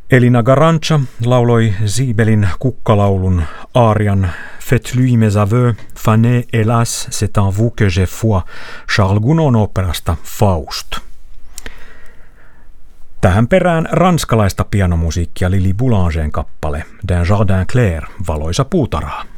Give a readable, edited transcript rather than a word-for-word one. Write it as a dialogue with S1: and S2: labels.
S1: Elina Garanca lauloi Siebelin kukkalaulun aarian Faites-lui mes aveux, Fanet, hélas, c'est en vous que j'ai foi, Charles Gounon operasta Faust. Tähän perään ranskalaista pianomusiikkia Lili Boulangeren kappale D'un jardin clair, valoisa puutarha.